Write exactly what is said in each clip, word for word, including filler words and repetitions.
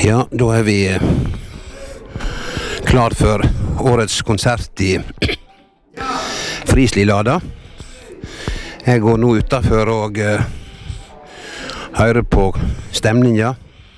Ja, da er vi klar for årets konsert i Frislilada. Jeg går nå utenfor og uh, hører på stemninga.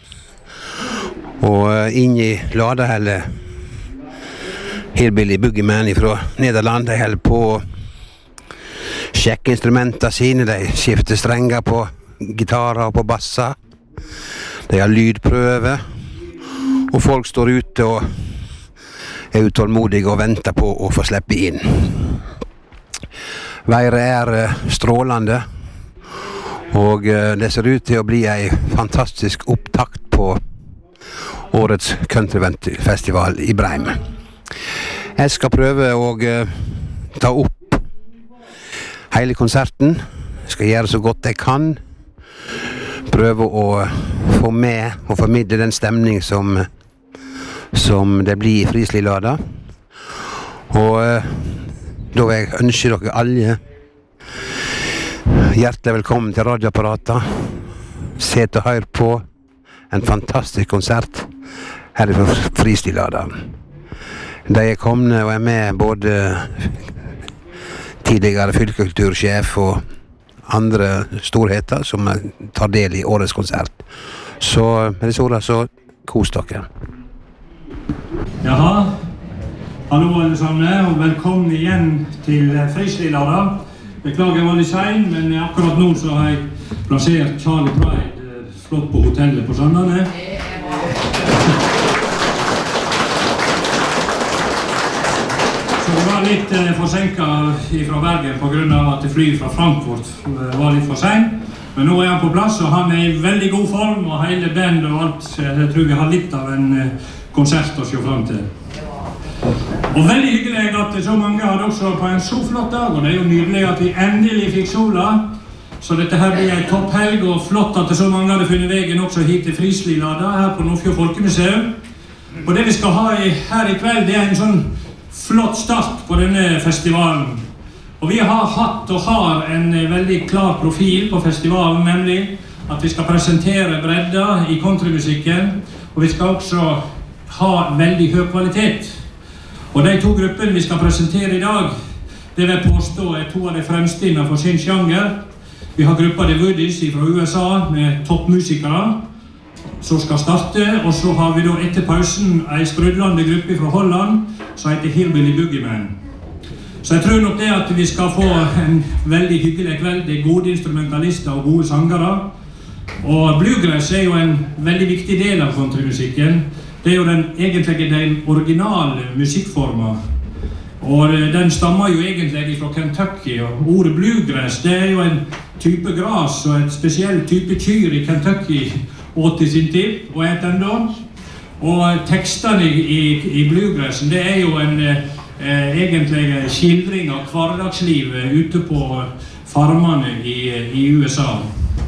Og uh, inn i Lada heller Hillbilly Boogeyman fra Nederland. De holder på å sjekke instrumenter sine. De skifter strenger på gitarer og på basser. De har lydprøve. Og folk står ute og er utålmodige og venter på å få slippe inn. Været er uh, strålende, og uh, det ser ut til å bli en fantastisk opptakt på årets countryfestival i Breim. Jeg skal prøve å uh, ta opp hele konserten. Jeg skal gjøre så godt jeg kan. Prøve å få med og formidle den stemning som som det blir i Frislilada. Og eh, da vil jeg ønske dere alle hjertelig velkommen til radioapparatet. Sett og hør på en fantastisk konsert her i Frislilada. De er kommet og er med både tidligere fylkeskultursjef og andre storheter som tar del i årets konsert. Så med disse ordene så kos dere. Jaha, hallo alle sammen, og velkommen igjen til Frislilada. Beklager jeg var litt sein, men akkurat nå så har jeg plassert Charlie Pride flott på hotellet på Sandane. Så det var litt eh, forsinket fra Bergen på grunn av at flyet fra Frankfurt var litt for sein. Men nå er han på plass, og han er i veldig god form, og hele band og alt, jeg tror vi har litt av en eh, konsert å se frem til. Og veldig hyggelig at så mange hadde også på en så flott dag, og det er jo nydelig at vi endelig fikk sola. Så dette her blir en topphelg, og flott at så mange hadde funnet veien også hit til Frislilada, her på Nordfjord Folkemuseum. Og det vi skal ha i, her i kveld, det er en sånn flott start på denne festivalen. Og vi har hatt og har en veldig klar profil på festivalen, nemlig at vi skal presentere bredda i countrymusikken, og vi skal også ha veldig høy kvalitet. Og de to gruppene vi skal presentere i dag, det vil påstå er to av de fremste innenfor sin sjanger. Vi har gruppa The Woodies fra U S A med toppmusikere som skal starte, og så har vi da etter pausen en sprudlende gruppe fra Holland som heter Hillbilly Boogeyman. Så jeg tror nok det at vi skal få en veldig hyggelig kveld. Det er gode instrumentalister og gode sangere. Og bluegrass er jo en veldig viktig del av countrymusikken. Det er jo den, egentlig den originale musikkformen. Og den stammer jo egentlig fra Kentucky. Og ordet bluegrass, det er jo en type gras og en spesiell type kyr i Kentucky åt i sin tid, og et enda. Og tekstene i, i, i bluegrassen, det er jo en eh, egentlig skildring av hverdagslivet ute på farmene i, i U S A.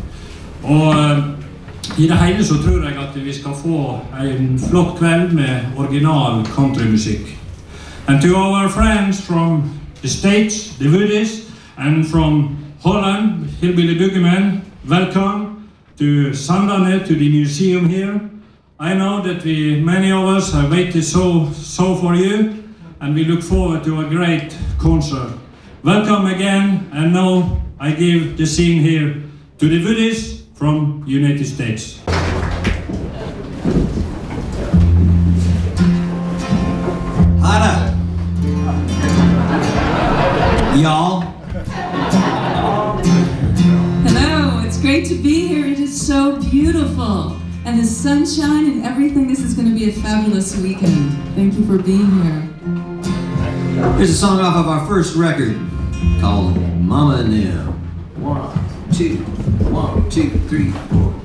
Og i det hele så tror jeg at vi skal få en flott kveld med original countrymusikk. And to our friends from the States, the Woodies, and from Holland, Hillbilly Boogeyman, welcome to Sandane, to the museum here. I know that we, many of us have waited so, so for you, and we look forward to a great concert. Welcome again, and now I give the scene here to the Woodies from United States. Hi there. Y'all. Hello, it's great to be here. It is so beautiful. And the sunshine and everything. This is going to be a fabulous weekend. Thank you for being here. Here's a song off of our first record called Mama and Them. One, two, one, two, three, four.